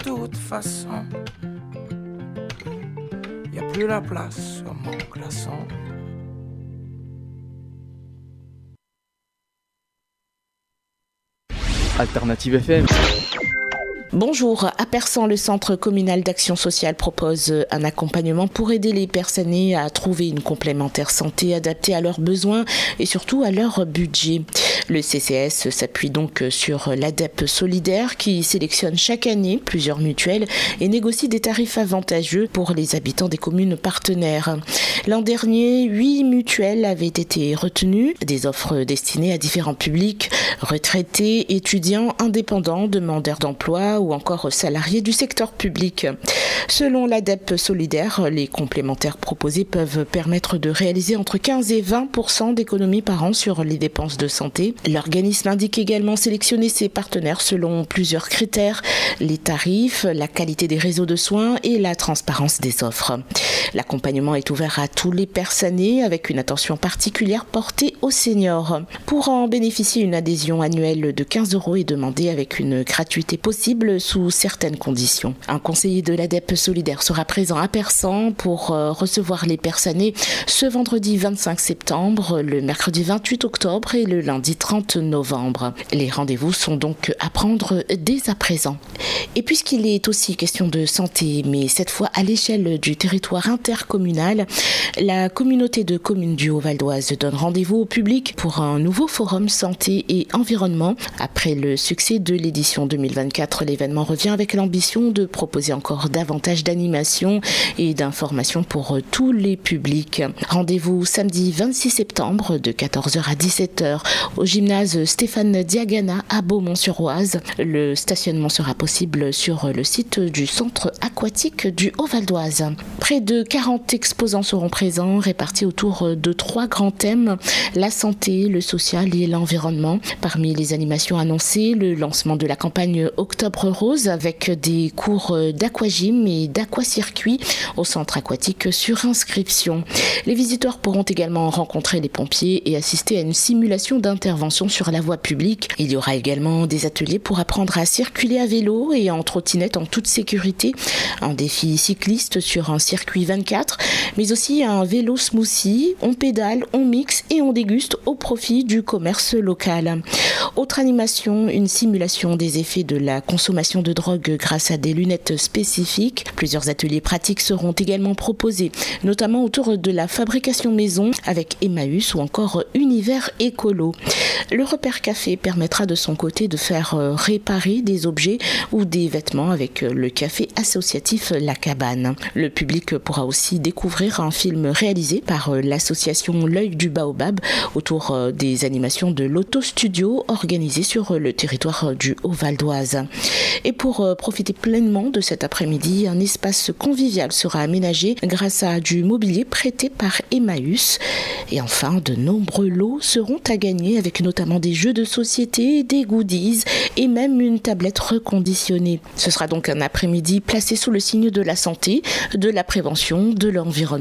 toute façon. Y a plus la place sur mon glaçon. Alternative FM. Bonjour, à Persan, le Centre communal d'action sociale propose un accompagnement pour aider les personnes âgées à trouver une complémentaire santé adaptée à leurs besoins et surtout à leur budget. Le CCS s'appuie donc sur l'ADEP solidaire qui sélectionne chaque année plusieurs mutuelles et négocie des tarifs avantageux pour les habitants des communes partenaires. L'an dernier, 8 mutuelles avaient été retenues, des offres destinées à différents publics, retraités, étudiants, indépendants, demandeurs d'emploi ou encore salariés du secteur public. Selon l'ADEP solidaire, les complémentaires proposés peuvent permettre de réaliser entre 15 et 20% d'économies par an sur les dépenses de santé. L'organisme indique également sélectionner ses partenaires selon plusieurs critères, les tarifs, la qualité des réseaux de soins et la transparence des offres. L'accompagnement est ouvert à tous les personnes âgées avec une attention particulière portée aux seniors. Pour en bénéficier, une adhésion annuelle de 15 € est demandée avec une gratuité possible sous certaines conditions. Un conseiller de l'ADEP solidaire sera présent à Persan pour recevoir les personnes âgées ce vendredi 25 septembre, le mercredi 28 octobre et le lundi 30 novembre. Les rendez-vous sont donc à prendre dès à présent. Et puisqu'il est aussi question de santé, mais cette fois à l'échelle du territoire intercommunal, la communauté de communes du Haut-Val d'Oise donne rendez-vous au public pour un nouveau forum santé et environnement. Après le succès de l'édition 2024, l'événement revient avec l'ambition de proposer encore davantage d'animations et d'informations pour tous les publics. Rendez-vous samedi 26 septembre de 14h à 17h au gymnase Stéphane Diagana à Beaumont-sur-Oise. Le stationnement sera possible sur le site du centre aquatique du Haut-Val d'Oise. Près de 40 exposants seront présents, répartis autour de 3 grands thèmes, la santé, le social et l'environnement. Parmi les animations annoncées, le lancement de la campagne Octobre Rose avec des cours d'aquagym et d'aquacircuit au centre aquatique sur inscription. Les visiteurs pourront également rencontrer les pompiers et assister à une simulation d'intervention sur la voie publique. Il y aura également des ateliers pour apprendre à circuler à vélo et en trottinette en toute sécurité, un défi cycliste sur un circuit 24, mais aussi un vélo smoothie, on pédale, on mixe et on déguste au profit du commerce local. Autre animation, une simulation des effets de la consommation de drogue grâce à des lunettes spécifiques. Plusieurs ateliers pratiques seront également proposés, notamment autour de la fabrication maison avec Emmaüs ou encore Univers écolo. Le repère café permettra de son côté de faire réparer des objets ou des vêtements avec le café associatif La Cabane. Le public pourra aussi découvrir un film réalisé par l'association L'Œil du Baobab autour des animations de l'auto-studio organisées sur le territoire du Haut-Val d'Oise. Et pour profiter pleinement de cet après-midi, un espace convivial sera aménagé grâce à du mobilier prêté par Emmaüs. Et enfin, de nombreux lots seront à gagner avec notamment des jeux de société, des goodies et même une tablette reconditionnée. Ce sera donc un après-midi placé sous le signe de la santé, de la prévention, de l'environnement